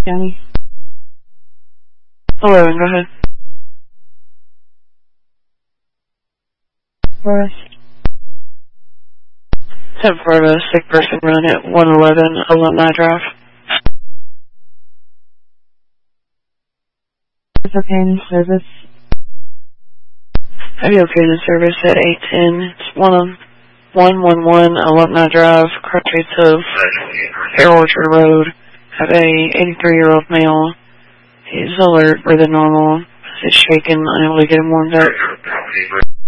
County. Hello, go ahead. Forest. 10 Florida, sick person run at 111 Alumni Drive. Okay, service. Have you okay in service at 810? It's 111 Alumni Drive, crossroads of Fair Orchard Road. Have a 83-year-old male. He's alert, breathing normal. He's shaking, unable to get him warmed up.